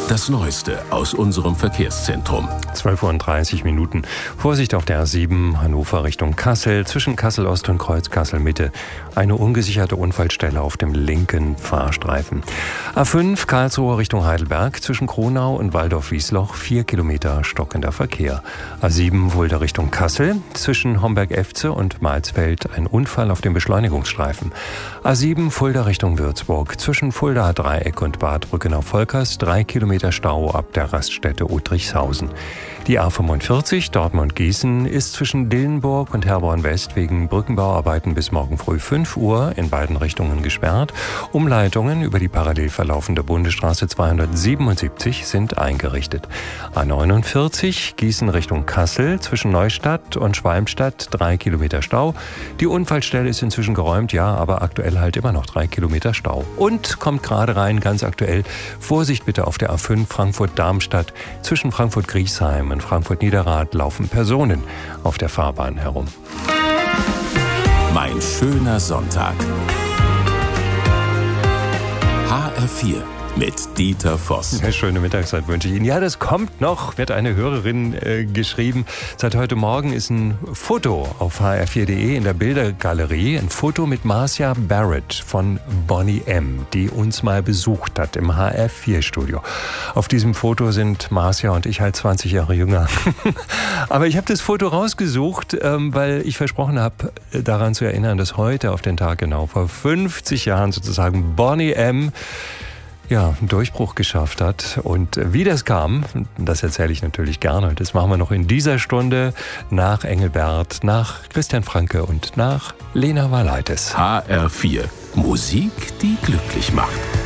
Das Neueste aus unserem Verkehrszentrum. 12:30 Uhr. Vorsicht auf der A7 Hannover Richtung Kassel. Zwischen Kassel Ost und Kreuz Kassel Mitte. Eine ungesicherte Unfallstelle auf dem linken Fahrstreifen. A5 Karlsruhe Richtung Heidelberg. Zwischen Kronau und Waldorf-Wiesloch 4 Kilometer stockender Verkehr. A7 Fulda Richtung Kassel. Zwischen Homberg-Efze und Malsfeld ein Unfall auf dem Beschleunigungsstreifen. A7 Fulda Richtung Würzburg. Zwischen Fuldaer Dreieck und Bad Brückenau-Volkers 3 Kilometer Stau ab der Raststätte Uttrichshausen. Die A45 Dortmund-Gießen ist zwischen Dillenburg und Herborn-West wegen Brückenbauarbeiten bis morgen früh 5 Uhr in beiden Richtungen gesperrt. Umleitungen über die parallel verlaufende Bundesstraße 277 sind eingerichtet. A49 Gießen Richtung Kassel zwischen Neustadt und Schwalmstadt 3 Kilometer Stau. Die Unfallstelle ist inzwischen geräumt, ja, aber aktuell halt immer noch 3 Kilometer Stau. Und kommt gerade rein, ganz aktuell, Vorsicht bitte auf der A5 Frankfurt-Darmstadt. Zwischen Frankfurt-Griesheim und Frankfurt-Niederrad laufen Personen auf der Fahrbahn herum. Mein schöner Sonntag. HR4 mit Dieter Voss. Eine schöne Mittagszeit wünsche ich Ihnen. Ja, das kommt noch, wird eine Hörerin geschrieben. Seit heute Morgen ist ein Foto auf hr4.de in der Bildergalerie. Ein Foto mit Marcia Barrett von Boney M., die uns mal besucht hat im HR4-Studio. Auf diesem Foto sind Marcia und ich halt 20 Jahre jünger. Aber ich habe das Foto rausgesucht, weil ich versprochen habe, daran zu erinnern, dass heute auf den Tag genau vor 50 Jahren sozusagen Boney M. einen Durchbruch geschafft hat. Und wie das kam, das erzähle ich natürlich gerne. Das machen wir noch in dieser Stunde nach Engelbert, nach Christian Franke und nach Lena Valaitis. HR4. Musik, die glücklich macht.